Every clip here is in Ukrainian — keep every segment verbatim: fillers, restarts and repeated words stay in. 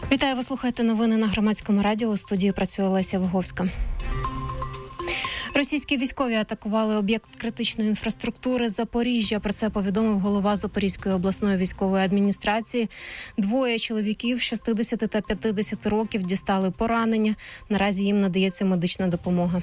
Вітаю, ви слухаєте новини на Громадському радіо. У студії працює Леся Виговська. Російські військові атакували об'єкт критичної інфраструктури Запоріжжя. Про це повідомив голова Запорізької обласної військової адміністрації. Двоє чоловіків шістдесят та п'ятдесят років дістали поранення. Наразі їм надається медична допомога.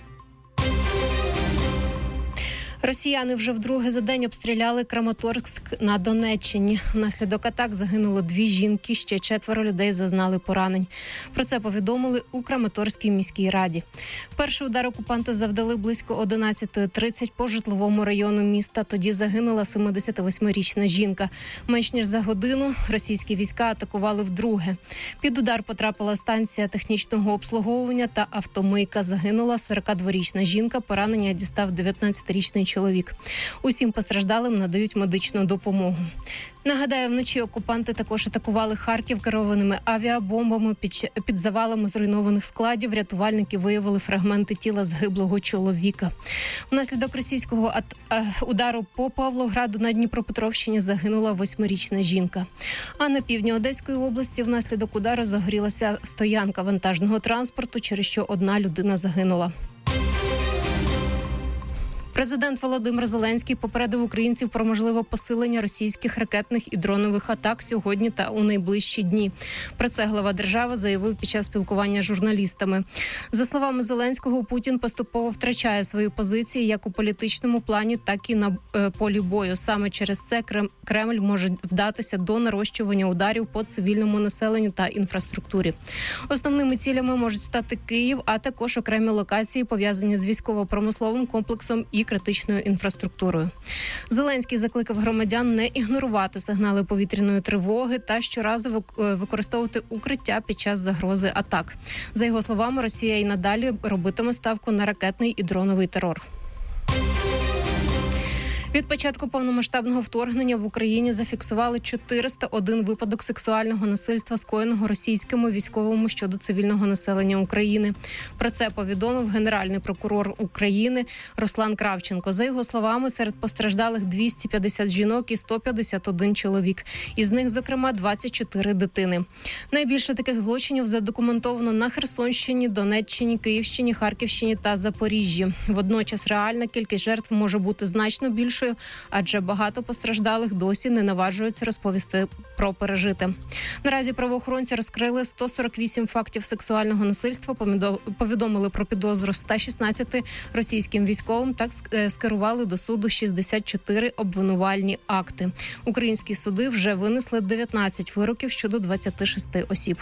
Росіяни вже вдруге за день обстріляли Краматорськ на Донеччині. Внаслідок атак загинуло дві жінки, ще четверо людей зазнали поранень. Про це повідомили у Краматорській міській раді. Перший удар окупанти завдали близько одинадцята тридцять по житловому району міста. Тоді загинула семидесятивосьмирічна жінка. Менш ніж за годину російські війська атакували вдруге. Під удар потрапила станція технічного обслуговування та автомийка. Загинула сорокадворічна жінка, поранення дістав дев'ятнадцятирічний чоловік. Усім постраждалим надають медичну допомогу. Нагадаю, вночі окупанти також атакували Харків керованими авіабомбами. Під, під завалами зруйнованих складів рятувальники виявили фрагменти тіла згиблого чоловіка. Внаслідок російського ат... удару по Павлограду на Дніпропетровщині загинула восьмирічна жінка. А на півдні Одеської області внаслідок удару загорілася стоянка вантажного транспорту, через що одна людина загинула. Президент Володимир Зеленський попередив українців про можливе посилення російських ракетних і дронових атак сьогодні та у найближчі дні. Про це глава держави заявив під час спілкування з журналістами. За словами Зеленського, Путін поступово втрачає свої позиції як у політичному плані, так і на е, полі бою. Саме через це Кремль може вдатися до нарощування ударів по цивільному населенню та інфраструктурі. Основними цілями можуть стати Київ, а також окремі локації, пов'язані з військово-промисловим комплексом і критичною інфраструктурою. Зеленський закликав громадян не ігнорувати сигнали повітряної тривоги та щоразу використовувати укриття під час загрози атак. За його словами, Росія і надалі робитиме ставку на ракетний і дроновий терор. Від початку повномасштабного вторгнення в Україні зафіксували чотириста один випадок сексуального насильства, скоєного російськими військовими щодо цивільного населення України. Про це повідомив Генеральний прокурор України Руслан Кравченко. За його словами, серед постраждалих двісті п'ятдесят жінок і сто п'ятдесят один чоловік. Із них, зокрема, двадцять чотири дитини. Найбільше таких злочинів задокументовано на Херсонщині, Донеччині, Київщині, Харківщині та Запоріжжі. Водночас реальна кількість жертв може бути значно більшою, адже багато постраждалих досі не наважуються розповісти про пережите. Наразі правоохоронці розкрили сто сорок вісім фактів сексуального насильства, повідомили про підозру ста шістнадцяти російським військовим, так скерували до суду шістдесят чотири обвинувальні акти. Українські суди вже винесли дев'ятнадцять вироків щодо двадцяти шести осіб.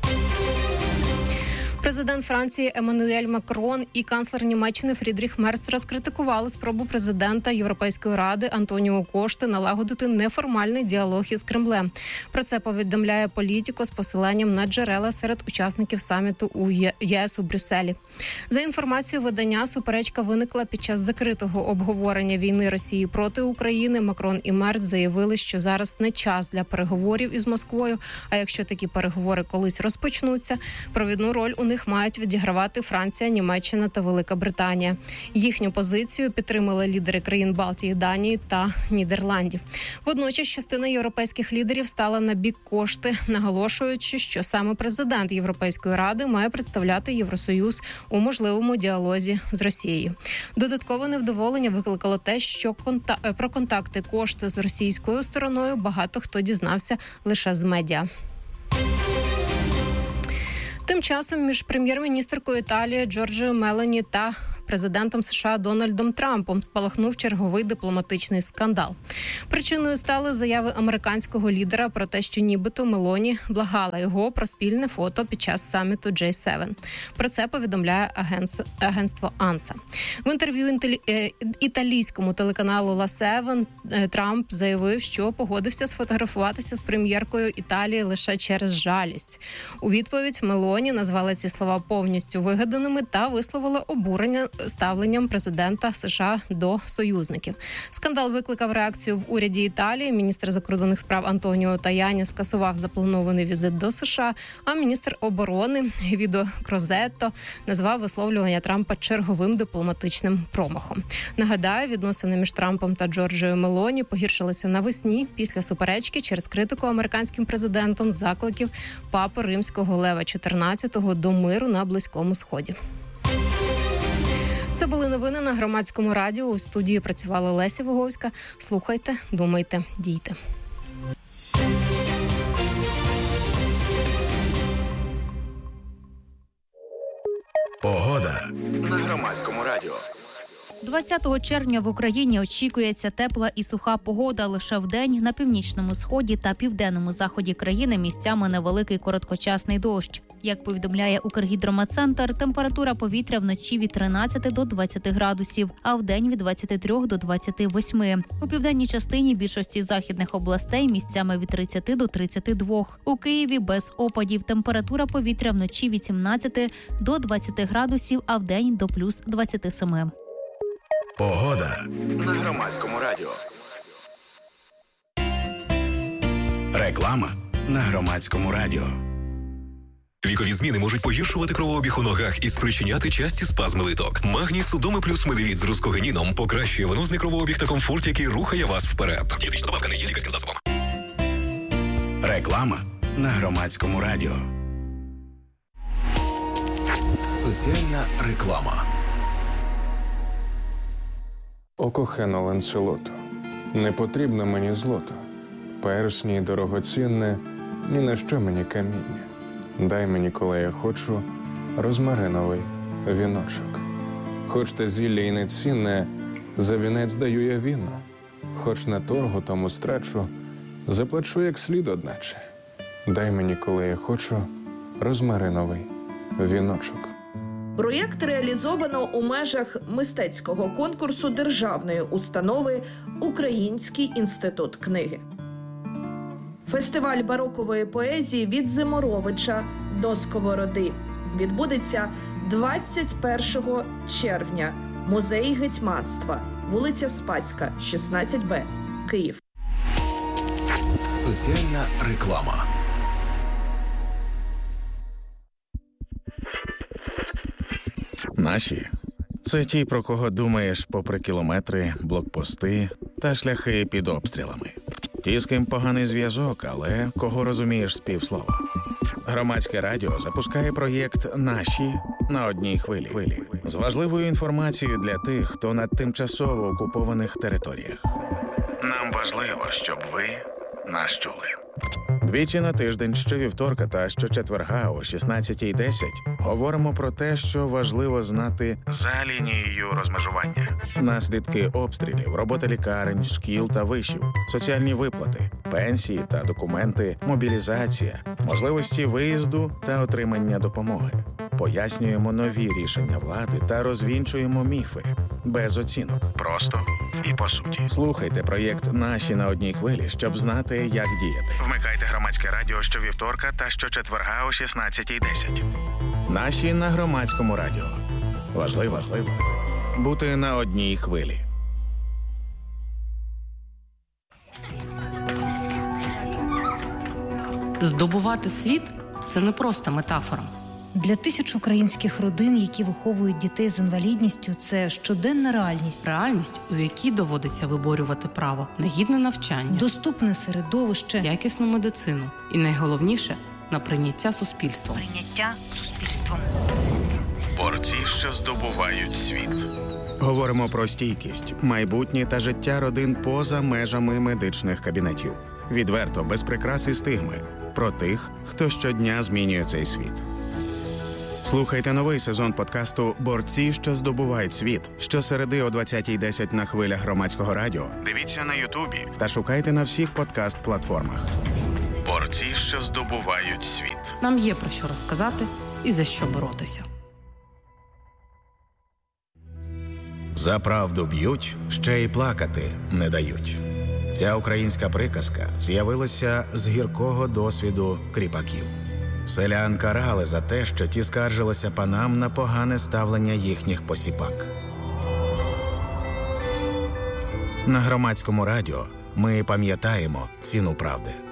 Президент Франції Еммануель Макрон і канцлер Німеччини Фрідріх Мерц розкритикували спробу президента Європейської ради Антоніо Кошти налагодити неформальний діалог із Кремлем. Про це повідомляє Політіко з посиланням на джерела серед учасників саміту у ЄС у Брюсселі. За інформацією видання, суперечка виникла під час закритого обговорення війни Росії проти України. Макрон і Мерц заявили, що зараз не час для переговорів із Москвою, а якщо такі переговори колись розпочнуться, провідну роль у них мають відігравати Франція, Німеччина та Велика Британія. Їхню позицію підтримали лідери країн Балтії, Данії та Нідерландів. Водночас частина європейських лідерів стала на бік Кошти, наголошуючи, що саме президент Європейської ради має представляти Євросоюз у можливому діалозі з Росією. Додаткове невдоволення викликало те, що конта- про контакти Кошти з російською стороною багато хто дізнався лише з медіа. Тим часом між прем'єр-міністркою Італії Джорджією Мелоні та президентом США Дональдом Трампом спалахнув черговий дипломатичний скандал. Причиною стали заяви американського лідера про те, що нібито Мелоні благала його про спільне фото під час саміту джей севен. Про це повідомляє агентство, агентство Анса. В інтерв'ю інтелі... італійському телеканалу Ла Севен Трамп заявив, що погодився сфотографуватися з прем'єркою Італії лише через жалість. У відповідь Мелоні назвала ці слова повністю вигаданими та висловила обурення ставленням президента США до союзників. Скандал викликав реакцію в уряді Італії. Міністр закордонних справ Антоніо Таяні скасував запланований візит до США, а міністр оборони Гвідо Крозетто назвав висловлювання Трампа черговим дипломатичним промахом. Нагадаю, відносини між Трампом та Джорджією Мелоні погіршилися навесні після суперечки через критику американським президентом закликів папи Римського Лева чотирнадцятого до миру на Близькому Сході. Це були новини на Громадському радіо. У студії працювала Леся Виговська. Слухайте, думайте, дійте. Погода на Громадському радіо. двадцятого червня в Україні очікується тепла і суха погода. Лише вдень на північному сході та південному заході країни місцями невеликий короткочасний дощ. Як повідомляє Укргідрометцентр, температура повітря вночі від тринадцяти до двадцяти градусів, а вдень від двадцяти трьох до двадцяти восьми. У південній частині більшості західних областей місцями від тридцяти до тридцяти двох. У Києві без опадів температура повітря вночі від сімнадцяти до двадцяти градусів, а вдень до плюс двадцяти семи. Погода на Громадському радіо. Реклама на Громадському радіо. Вікові зміни можуть погіршувати кровообіг у ногах і спричиняти часті спазми литок. Магній Судоми плюс Медивіт з рускогеніном покращує венозний кровообіг та комфорт, який рухає вас вперед. Дієтична добавка не є лікарським засобом. Реклама на Громадському радіо. Соціальна реклама. О кохано Ланселото, не потрібно мені злото, персні дорогоцінне, ні на що мені каміння. Дай мені, коли я хочу, розмариновий віночок. Хоч те зілля і не цінне, за вінець даю я віно. Хоч на торгу тому страчу, заплачу як слід одначе. Дай мені, коли я хочу, розмариновий віночок. Проєкт реалізовано у межах мистецького конкурсу державної установи «Український інститут книги». Фестиваль барокової поезії «Від Зиморовича до Сковороди» відбудеться двадцять першого червня. Музей гетьманства, вулиця Спаська, шістнадцять Б, Київ. Соціальна реклама. Наші – це ті, про кого думаєш попри кілометри, блокпости та шляхи під обстрілами. Ті, з ким поганий зв'язок, але кого розумієш з півслова. Громадське радіо запускає проєкт «Наші» на одній хвилі. З важливою інформацією для тих, хто на тимчасово окупованих територіях. Нам важливо, щоб ви нас чули. Двічі на тиждень, щовівторка та щочетверга о шістнадцятій десять говоримо про те, що важливо знати за лінією розмежування. Наслідки обстрілів, робота лікарень, шкіл та вишів, соціальні виплати, пенсії та документи, мобілізація, можливості виїзду та отримання допомоги. Пояснюємо нові рішення влади та розвінчуємо міфи. Без оцінок. Просто і по суті. Слухайте проєкт «Наші» на одній хвилі, щоб знати, як діяти. Вмикайте Громадське радіо щовівторка та щочетверга о шістнадцятій десять. «Наші» на Громадському радіо. Важливо, важливо бути на одній хвилі. Здобувати світ – це не просто метафора. Для тисяч українських родин, які виховують дітей з інвалідністю, це щоденна реальність. Реальність, у якій доводиться виборювати право на гідне навчання, доступне середовище, якісну медицину і, найголовніше, на прийняття суспільством. Прийняття суспільством. Борці, що здобувають світ. Говоримо про стійкість, майбутнє та життя родин поза межами медичних кабінетів. Відверто, без прикрас і стигми. Про тих, хто щодня змінює цей світ. Слухайте новий сезон подкасту «Борці, що здобувають світ» щосереди о двадцятій десять на хвилях Громадського радіо. Дивіться на Ютубі та шукайте на всіх подкаст-платформах. Борці, що здобувають світ. Нам є про що розказати і за що боротися. За правду б'ють, ще й плакати не дають. Ця українська приказка з'явилася з гіркого досвіду кріпаків. Селян карали за те, що ті скаржилися панам на погане ставлення їхніх посіпак. На Громадському радіо ми пам'ятаємо ціну правди.